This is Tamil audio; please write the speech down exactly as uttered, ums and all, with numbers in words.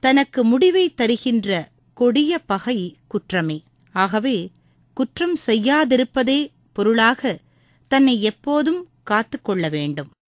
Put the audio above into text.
தனக்கு முடிவை தருகின்ற கொடிய பகை குற்றமே. ஆகவே குற்றம் செய்யாதிருப்பதே பொருளாக தன்னை எப்போதும் காத்துக் கொள்ள வேண்டும்.